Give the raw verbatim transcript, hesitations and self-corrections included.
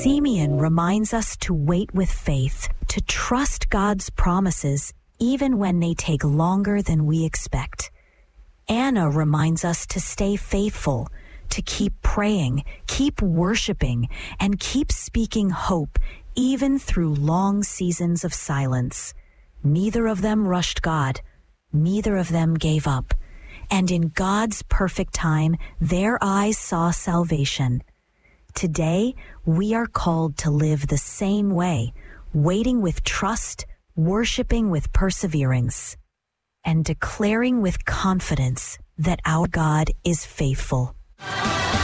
Simeon reminds us to wait with faith, to trust God's promises even when they take longer than we expect. Anna reminds us to stay faithful, to keep praying, keep worshiping, and keep speaking hope even through long seasons of silence. Neither of them rushed God. Neither of them gave up. And in God's perfect time, their eyes saw salvation. Today, we are called to live the same way, waiting with trust, worshiping with perseverance, and declaring with confidence that our God is faithful.